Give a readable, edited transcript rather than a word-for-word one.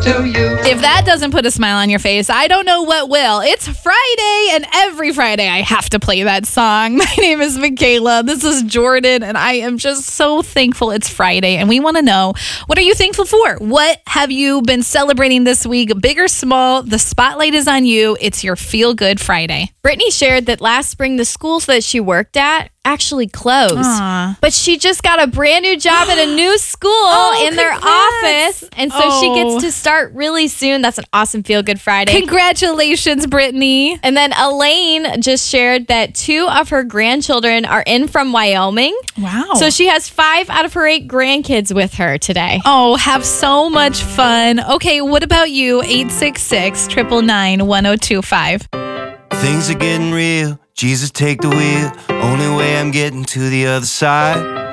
to you. If that doesn't put a smile on your face, I don't know what will. It's Friday, and every Friday I have to play that song. My name is Michaela. This is Jordan, and I am just so thankful it's Friday. And we want to know, what are you thankful for? What have you been celebrating this week? Big or small, the spotlight is on you. It's your Feel Good Friday. Brittany shared that last spring, the schools that she worked at actually closed. Aw. But she just got a brand new job at a new school in their congrats. office. And so she gets to start really soon. That's an awesome Feel Good Friday. Congratulations, Brittany. And then Elaine just shared that 2 of her grandchildren are in from Wyoming. Wow. So she has 5 out of her 8 grandkids with her today. Oh, have so much fun. Okay, what about you? 866-999-1025. Things are getting real. Jesus, take the wheel. Only way I'm getting to the other side.